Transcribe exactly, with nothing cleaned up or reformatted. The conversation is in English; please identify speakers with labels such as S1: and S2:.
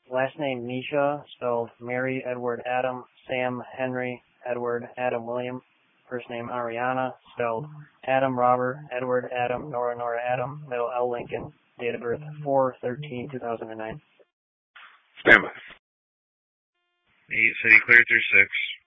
S1: Last name Misha, spelled Mary, Edward, Adam, Sam, Henry, Edward, Adam, William. First name Ariana, spelled Adam, Robert, Edward, Adam, Nora, Nora, Adam, middle L, Lincoln. Date of birth four thirteen two thousand nine.
S2: Stand by. eight, City Clear through six.